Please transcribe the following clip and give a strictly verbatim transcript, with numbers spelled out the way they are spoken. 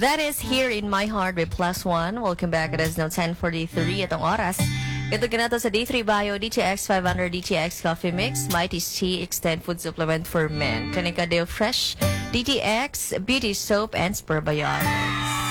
That is Here in My Heart by Plus One. Welcome back. It is now ten forty-three itong oras. Ito ganato sa D three Bio, D T X five hundred, D T X Coffee Mix, Mighty's Tea, Extend Food Supplement for Men, Kanika Deo Fresh, D T X, Beauty Soap, and Spurbayon.